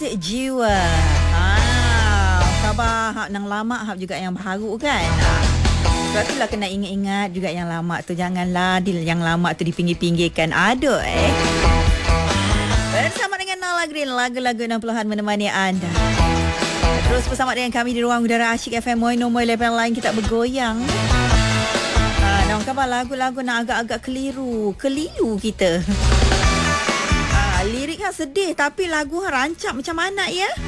jiwa. Khabar hak nang lama, hak juga yang baru kan. Sebab itulah kena ingat-ingat juga yang lama tu. Janganlah yang lama tu dipinggir-pinggirkan. Aduh Bersama dengan Nala Green, lagu-lagu 60-an menemani anda. Terus bersama dengan kami di ruang udara Asyik FM Moy level lain kita bergoyang. Dalam khabar lagu-lagu nak agak-agak keliru kita. Lirik kan sedih tapi lagu rancak macam mana ya?